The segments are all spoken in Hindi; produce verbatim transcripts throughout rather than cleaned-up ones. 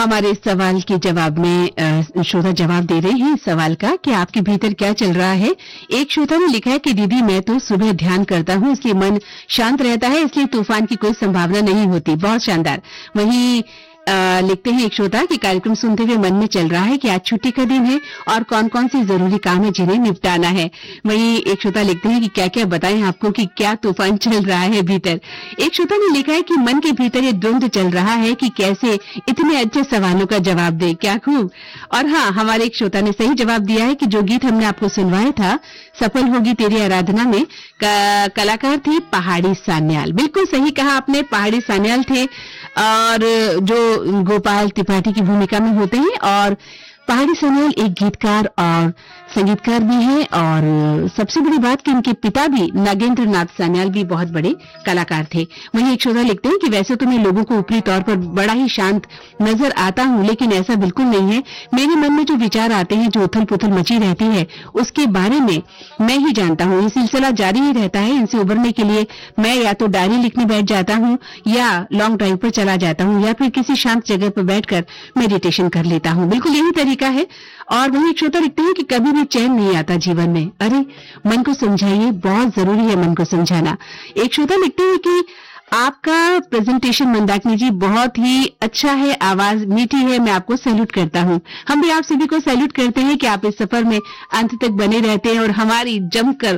हमारे इस सवाल के जवाब में अ, श्रोता जवाब दे रहे हैं इस सवाल का कि आपके भीतर क्या चल रहा है। एक श्रोता ने लिखा है कि दीदी मैं तो सुबह ध्यान करता हूँ इसलिए मन शांत रहता है, इसलिए तूफान की कोई संभावना नहीं होती। बहुत शानदार। वहीं आ, लिखते हैं एक श्रोता कि कार्यक्रम सुनते हुए मन में चल रहा है कि आज छुट्टी का दिन है और कौन कौन से जरूरी काम है जिन्हें निपटाना है। वहीं एक श्रोता लिखते हैं कि क्या क्या बताएं आपको कि क्या तूफान चल रहा है भीतर। एक श्रोता ने लिखा है कि मन के भीतर ये द्वंद्व चल रहा है कि कैसे इतने अच्छे सवालों का जवाब दे। क्या खूब। और हाँ, हमारे एक श्रोता ने सही जवाब दिया है कि जो गीत हमने आपको सुनवाया था सफल होगी तेरी आराधना में का, कलाकार थे पहाड़ी सान्याल। बिल्कुल सही कहा आपने, पहाड़ी सान्याल थे और जो गोपाल त्रिपाठी की भूमिका में होते हैं। और पहाड़ी सान्याल एक गीतकार और संगीतकार भी हैं और सबसे बड़ी बात कि उनके पिता भी नागेंद्र नाथ सान्याल भी बहुत बड़े कलाकार थे। वहीं एक श्रोता लिखते हैं कि वैसे तो मैं लोगों को ऊपरी तौर पर बड़ा ही शांत नजर आता हूं, लेकिन ऐसा बिल्कुल नहीं है। मेरे मन में जो विचार आते हैं, जो उथल पुथल मची रहती है, उसके बारे में मैं ही जानता हूं। ये सिलसिला जारी ही रहता है। इनसे उबरने के लिए मैं या तो डायरी लिखने बैठ जाता हूं या लॉन्ग ड्राइव पर चला जाता हूं या फिर किसी शांत जगह पर बैठकर मेडिटेशन कर लेता हूं। बिल्कुल यही तरीका है। और वहीं एक श्रोता लिखते हैं कि कभी भी चैन नहीं आता जीवन में। अरे मन को समझाइए, बहुत जरूरी है मन को समझाना। एक श्रोता लिखते हैं कि आपका प्रेजेंटेशन मंदाकिनी जी बहुत ही अच्छा है, आवाज मीठी है, मैं आपको सैल्यूट करता हूं। हम भी आप सभी को सैल्यूट करते हैं कि आप इस सफर में अंत तक बने रहते हैं और हमारी जमकर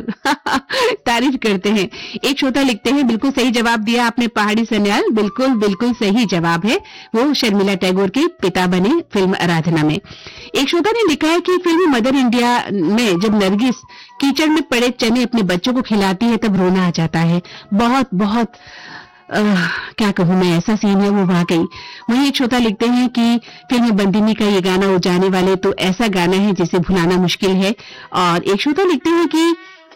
तारीफ करते हैं। एक श्रोता लिखते हैं बिल्कुल सही जवाब दिया आपने पहाड़ी सान्याल, बिल्कुल बिल्कुल सही जवाब है। वो शर्मिला टैगोर के पिता बने फिल्म आराधना में। एक श्रोता ने लिखा है कि फिल्म मदर इंडिया में जब नरगिस कीचड़ में पड़े चने अपने बच्चों को खिलाती है तब रोना आ जाता है। बहुत बहुत Uh, क्या कहूँ मैं, ऐसा सीन है वो वाकई। वहीं एक श्रोता लिखते हैं कि फिल्म बंदिनी का ये गाना ओ जाने वाले तो ऐसा गाना है जिसे भुलाना मुश्किल है। और एक श्रोता लिखते हैं कि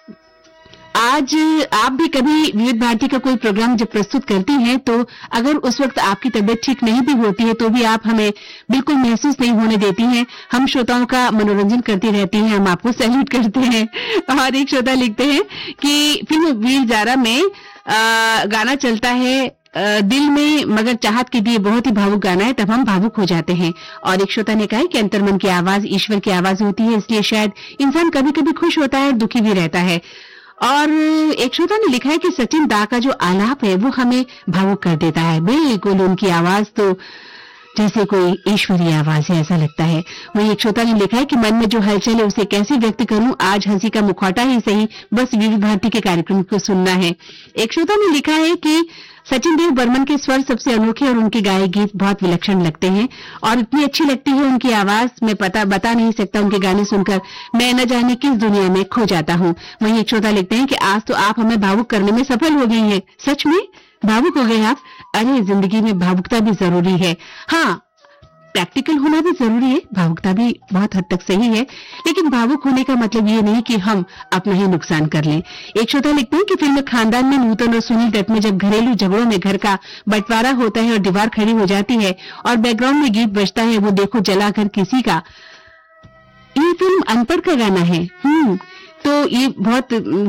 आज आप भी कभी विविध भारती का कोई प्रोग्राम जब प्रस्तुत करती हैं तो अगर उस वक्त आपकी तबीयत ठीक नहीं भी होती है तो भी आप हमें बिल्कुल महसूस नहीं होने देती हैं। हम श्रोताओं का मनोरंजन करती रहती हैं, हम आपको सैल्यूट करते हैं। और एक श्रोता लिखते हैं कि फिल्म वीर जारा में आ, गाना चलता है आ, दिल में मगर चाहत के दिए, बहुत ही भावुक गाना है, तब हम भावुक हो जाते हैं। और एक श्रोता ने कहा कि अंतर्मन की आवाज ईश्वर की आवाज होती है, इसलिए शायद इंसान कभी कभी खुश होता है और दुखी भी रहता है। और एक श्रोता ने लिखा है कि सचिन दा का जो आलाप है वो हमें भावुक कर देता है। बिल्कुल उनकी आवाज तो जैसे कोई ईश्वरीय आवाज है, ऐसा लगता है। वहीं एक श्रोता ने लिखा है कि मन में जो हलचल है उसे कैसे व्यक्त करूं, आज हंसी का मुखौटा ही सही, बस विविध भारती के कार्यक्रम को सुनना है। एक श्रोता ने लिखा है कि सचिन देव बर्मन के स्वर सबसे अनोखे और उनके गाए गीत बहुत विलक्षण लगते हैं और इतनी अच्छी लगती है उनकी आवाज, मैं पता बता नहीं सकता। उनके गाने सुनकर मैं न जाने किस दुनिया में खो जाता हूं। वहीं एक श्रोता लिखते हैं कि आज तो आप हमें भावुक करने में सफल हो गई हैं। सच में भावुक हो गए आप? अरे जिंदगी में भावुकता भी जरूरी है। हाँ, प्रैक्टिकल होना भी जरूरी है, भावुकता भी बहुत हद तक सही है, लेकिन भावुक होने का मतलब ये नहीं कि हम अपना ही नुकसान कर लें। एक श्रोता लिखते हैं कि फिल्म खानदान में नूतन और सुनील दत्त में जब घरेलू झगड़ों में घर का बंटवारा होता है और दीवार खड़ी हो जाती है और बैकग्राउंड में गीत बजता है, वो देखो जला घर किसी का, ये फिल्म अनपढ़ का गाना है। हम्म तो ये बहुत